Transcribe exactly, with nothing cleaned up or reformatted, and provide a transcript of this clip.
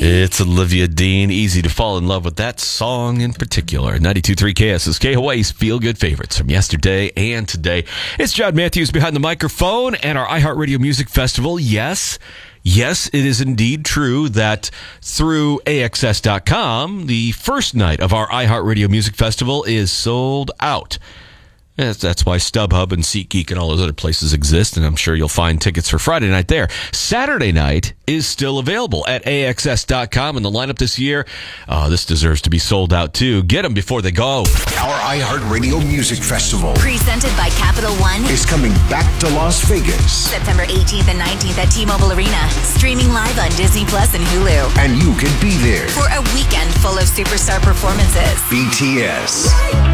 It's Olivia Dean. Easy to fall in love with that song in particular. ninety-two point three K S S K, Hawaii's feel-good favorites from yesterday and today. It's John Matthews behind the microphone and our iHeartRadio Music Festival. Yes, yes, it is indeed true that through A X S dot com, the first night of our iHeartRadio Music Festival is sold out. Yes, that's why StubHub and SeatGeek and all those other places exist, and I'm sure you'll find tickets for Friday night there. Saturday night is still available at A X S dot com, and the lineup this year, uh, this deserves to be sold out too. Get them before they go. Our iHeartRadio Music Festival, presented by Capital One, is coming back to Las Vegas. September eighteenth and nineteenth at T-Mobile Arena, streaming live on Disney Plus and Hulu. And you can be there for a weekend full of superstar performances. B T S,